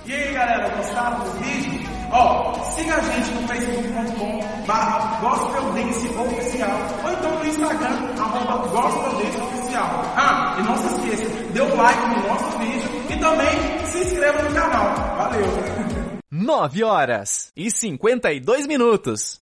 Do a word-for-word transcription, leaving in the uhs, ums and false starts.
E aí galera, gostaram do vídeo? Ó, siga a gente no facebook ponto com barra gospel dance oficial ou então no Instagram, arroba gospel dance oficial. Ah, e não se esqueça, dê um like no nosso vídeo e também se inscreva no canal. Valeu! nove horas e cinquenta e dois minutos.